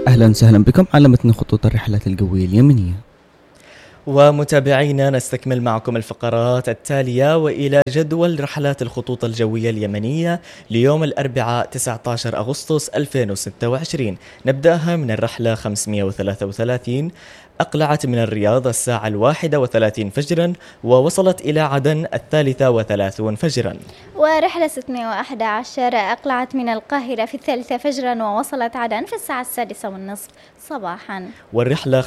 أهلا وسهلا بكم على متن خطوط الرحلات الجوية اليمنية. ومتابعينا نستكمل معكم الفقرات التالية وإلى جدول رحلات الخطوط الجوية اليمنية ليوم الأربعاء 19 أغسطس 2026. نبدأها من الرحلة 533، أقلعت من الرياض الساعة 1:30 فجرا ووصلت إلى عدن 3:30 فجرا. ورحلة 611 أقلعت من القاهرة في 3 فجرا ووصلت عدن في الساعة 6:30 صباحا. والرحلة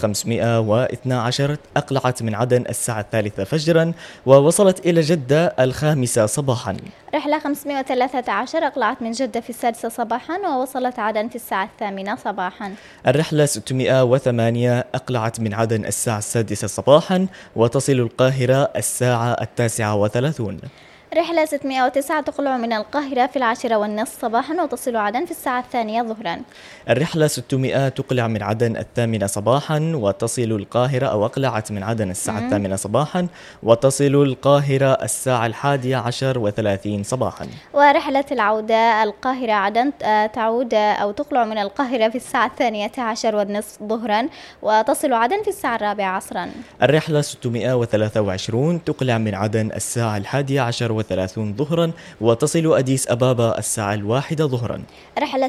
512 أقلعت من عدن الساعة 3 فجرا ووصلت إلى جدة 5 صباحا. رحلة 513 أقلعت من جدة في 6 صباحا ووصلت عدن في الساعة 8 صباحا. الرحلة 608 أقلعت من عدن الساعة 6 صباحا وتصل القاهرة الساعة 9:30. رحلة 609 تقلع من القاهرة في 10:30 صباحا وتصل عدن في الساعة 2 ظهرا. الرحلة 600 تقلع من عدن 8 صباحا وتصل القاهرة، أو أقلعت من عدن الساعة 8 صباحا وتصل القاهرة الساعة 11:30 صباحا. ورحلة العودة القاهرة عدن تعود أو تقلع من القاهرة في الساعة 12:30 ظهرا وتصل عدن في الساعة 4 عصرا. الرحلة 623 تقلع من عدن الساعة 11:30 ظهرا وتصل أديس أبابا الساعة 1 ظهرا. رحلة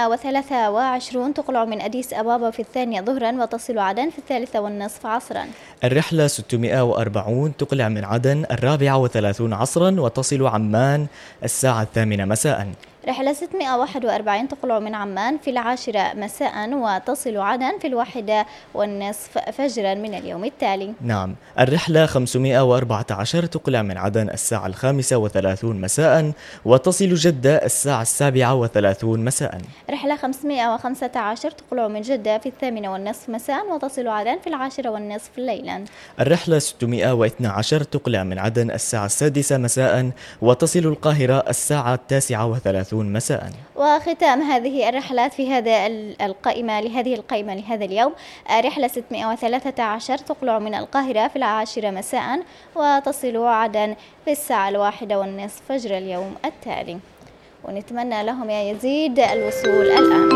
623 تقلع من أديس أبابا في 2 ظهرا وتصل عدن في 3:30 عصرا. الرحلة 640 تقلع من عدن 4:30 عصرا وتصل عمان الساعة 8 مساء. رحلة 641 تقلع من عمان في 10 مساء وتصل عدن في 1:30 فجرا من اليوم التالي. نعم. الرحلة 514 تقلع من عدن الساعة 5:30 مساء وتصل جدة الساعة 7:30 مساء. رحلة 515 تقلع من جدة في 8:30 مساء وتصل عدن في 10:30 ليلا. الرحلة 612 تقلع من عدن الساعة 6 مساء وتصل القاهرة الساعة 9:30 مساء. وختام هذه الرحلات في هذه القائمة لهذا اليوم، رحلة 613 تقلع من القاهرة في 10 مساء وتصل عدن في الساعة 1:30 فجر اليوم التالي. ونتمنى لهم يا يزيد الوصول الآن.